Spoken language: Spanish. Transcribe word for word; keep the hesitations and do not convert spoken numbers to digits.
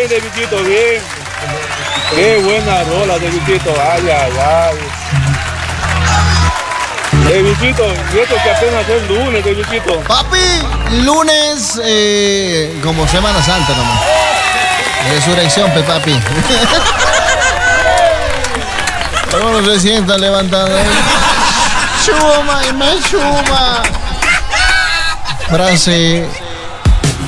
bien, Davidito, bien. Qué buena rola, Davidito. Ay, ay, ay. Davidito, y esto que apenas es lunes, Davidito. Papi, lunes eh, como Semana Santa nomás. Resurrección, pe papi. Algunos recién están levantando. Chuma y más chuma. Frase